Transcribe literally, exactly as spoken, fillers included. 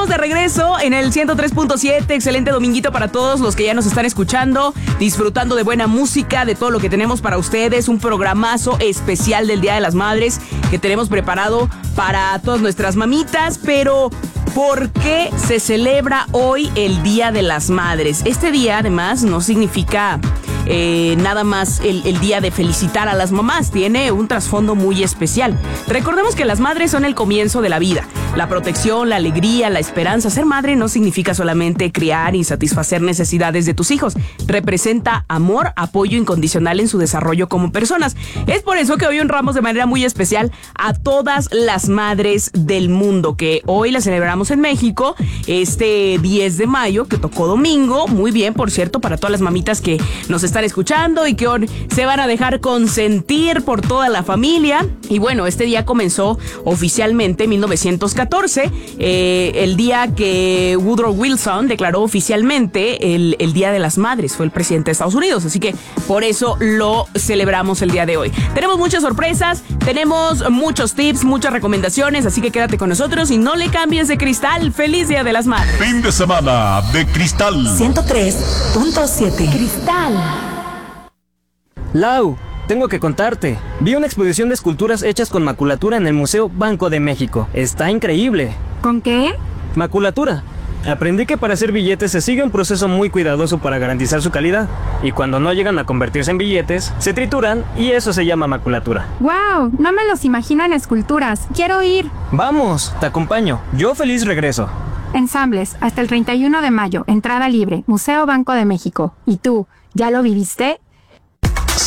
estamos de regreso en el ciento tres punto siete. Excelente dominguito para todos los que ya nos están escuchando, disfrutando de buena música, de todo lo que tenemos para ustedes. Un programazo especial del Día de las Madres que tenemos preparado para todas nuestras mamitas. Pero ¿por qué se celebra hoy el Día de las Madres? Este día, además, no significa eh, nada más el, el día de felicitar a las mamás. Tiene un trasfondo muy especial. Recordemos que las madres son el comienzo de la vida. La protección, la alegría, la esperanza. Ser madre no significa solamente criar y satisfacer necesidades de tus hijos. Representa amor, apoyo incondicional en su desarrollo como personas. Es por eso que hoy honramos de manera muy especial a todas las madres del mundo, que hoy las celebramos en México, este diez de mayo, que tocó domingo. Muy bien, por cierto, para todas las mamitas que nos están escuchando y que hoy se van a dejar consentir por toda la familia. Y bueno, este día comenzó oficialmente en mil novecientos catorce, eh, el día que Woodrow Wilson declaró oficialmente el, el Día de las Madres. Fue el presidente de Estados Unidos, así que por eso lo celebramos el día de hoy. Tenemos muchas sorpresas, tenemos muchos tips, muchas recomendaciones, así que quédate con nosotros y no le cambies de cristal. ¡Feliz Día de las Madres! Fin de semana de Cristal ciento tres punto siete. Cristal. Lau, tengo que contarte. Vi una exposición de esculturas hechas con maculatura en el Museo Banco de México. Está increíble. ¿Con qué? Maculatura. Aprendí que para hacer billetes se sigue un proceso muy cuidadoso para garantizar su calidad. Y cuando no llegan a convertirse en billetes, se trituran y eso se llama maculatura. ¡Wow! No me los imagino en esculturas. ¡Quiero ir! Vamos, te acompaño. Yo feliz regreso. Ensambles, hasta el treinta y uno de mayo. Entrada libre. Museo Banco de México. ¿Y tú, ya lo viviste?